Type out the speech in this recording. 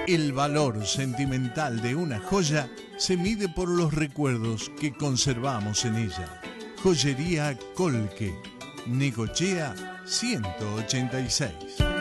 El valor sentimental de una joya se mide por los recuerdos que conservamos en ella. Joyería Colque, Necochea 186.